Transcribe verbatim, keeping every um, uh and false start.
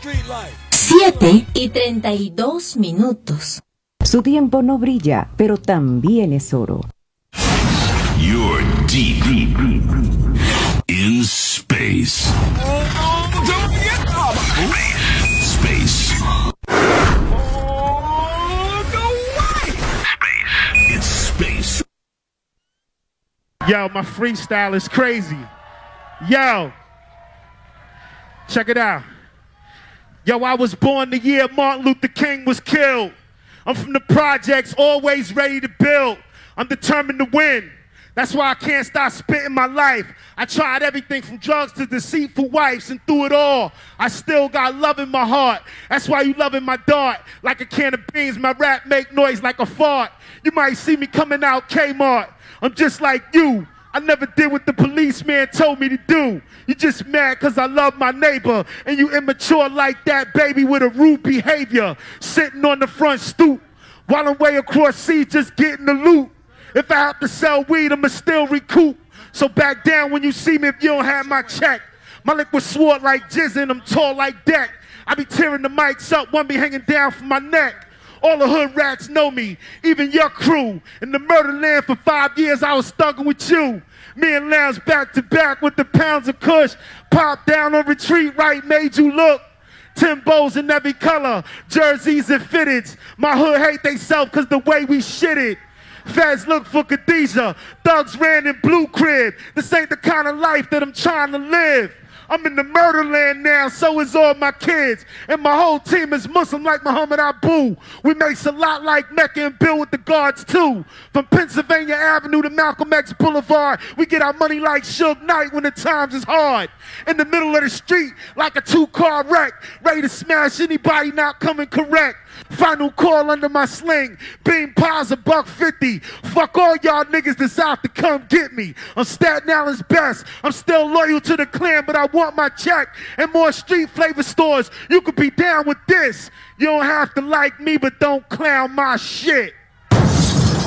siete y treinta y dos minutos. Su tiempo no brilla, pero también es oro. You're deep, deep, deep in space. Oh, don't get up. Space. Oh, no way. Space. It's space. Yo, my freestyle is crazy. Yo, check it out. Yo, I was born the year Martin Luther King was killed. I'm from the projects, always ready to build. I'm determined to win. That's why I can't stop spitting my life. I tried everything from drugs to deceitful wives, and through it all, I still got love in my heart. That's why you loving my dart. Like a can of beans, my rap make noise like a fart. You might see me coming out Kmart. I'm just like you. I never did what the policeman told me to do. You just mad cause I love my neighbor, and you immature like that baby with a rude behavior. Sitting on the front stoop while I'm way across seas just getting the loot. If I have to sell weed, I'ma still recoup. So back down when you see me if you don't have my check. My liquid sword like jizz and I'm tall like deck. I be tearing the mics up, one be hanging down from my neck. All the hood rats know me, even your crew. In the murder land for five years, I was thugging with you. Me and Lambs back to back with the pounds of kush. Pop down on retreat right, made you look. Timbos in every color, jerseys and fitteds. My hood hate they self cause the way we shit it. Feds look for Khadijah, thugs ran in blue crib. This ain't the kind of life that I'm trying to live. I'm in the murder land now, so is all my kids. And my whole team is Muslim like Muhammad Abu. We makes a lot like Mecca and Bill with the guards too. From Pennsylvania Avenue to Malcolm X Boulevard, we get our money like Suge Knight when the times is hard. In the middle of the street, like a two-car wreck, ready to smash anybody not coming correct. Final call under my sling, beam piles a buck fifty. Fuck all y'all niggas that's out to come get me. I'm Staten Island's best. I'm still loyal to the clan, but I want my check and more street flavor stores. You could be down with this. You don't have to like me, but don't clown my shit.